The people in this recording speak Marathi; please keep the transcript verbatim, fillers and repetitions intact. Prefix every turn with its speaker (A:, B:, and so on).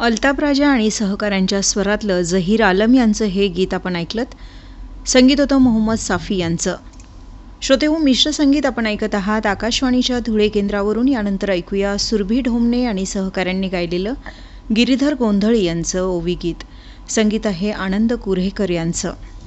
A: अल्ताफ राजा आणि सहकाऱ्यांच्या स्वरातलं झहीर आलम यांचं हे गीत आपण ऐकलत. संगीत होतं मोहम्मद साफी यांचं. श्रोतेहो, मिश्र संगीत आपण ऐकत आहात आकाशवाणीच्या धुळे केंद्रावरून. यानंतर ऐकूया सुरभी ढोमणे आणि सहकाऱ्यांनी गायलेलं गिरीधर गोंधळी यांचं ओवी गीत. संगीत आहे आनंद कुऱ्हेकर यांचं.